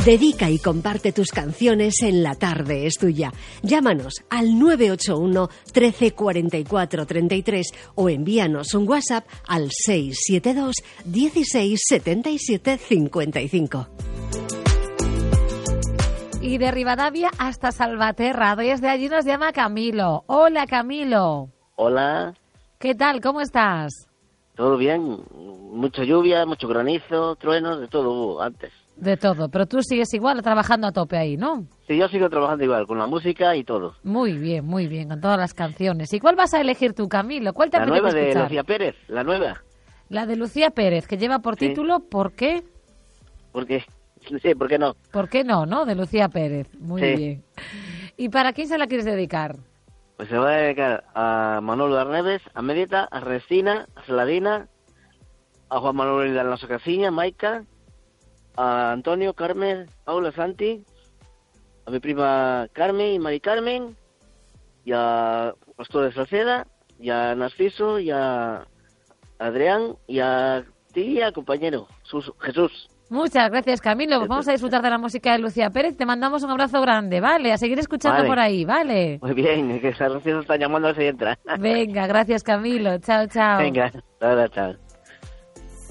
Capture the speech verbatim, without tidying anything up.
Dedica y comparte tus canciones en La Tarde es Tuya. Llámanos al nueve ocho uno, trece, cuarenta y cuatro, treinta y tres o envíanos un WhatsApp al seis siete dos, dieciséis, setenta y siete, cincuenta y cinco. Y de Rivadavia hasta Salvaterra, desde allí nos llama Camilo. Hola, Camilo. Hola. ¿Qué tal? ¿Cómo estás? Todo bien. Mucha lluvia, mucho granizo, truenos, de todo hubo antes. De todo, pero tú sigues igual trabajando a tope ahí, ¿no? Sí, yo sigo trabajando igual, con la música y todo. Muy bien, muy bien, con todas las canciones. ¿Y cuál vas a elegir tú, Camilo? ¿Cuál te La apetece nueva escuchar? de Lucía Pérez, la nueva. La de Lucía Pérez, que lleva por Sí. título ¿Por qué? Porque, sí, ¿por qué no? ¿Por qué no, no? De Lucía Pérez. Muy Sí. bien. ¿Y para quién se la quieres dedicar? Pues se va a dedicar a Manolo Arneves, a Medita, a Restina, a Celadina, a Juan Manuel de Alonso Casiña, Maica, a Antonio, Carmen, Paula, Santi, a mi prima Carmen y Mari Carmen, y a Pastor de Salceda, y a Narciso, y a Adrián, y a ti, y a compañero, Sus- Jesús. Muchas gracias, Camilo. Pues vamos a disfrutar de la música de Lucía Pérez. Te mandamos un abrazo grande, ¿vale? A seguir escuchando Vale. por ahí, ¿vale? Muy bien, que Narciso está llamando a ver si entra. Venga, gracias, Camilo. Chao, chao. Venga, ahora, chao.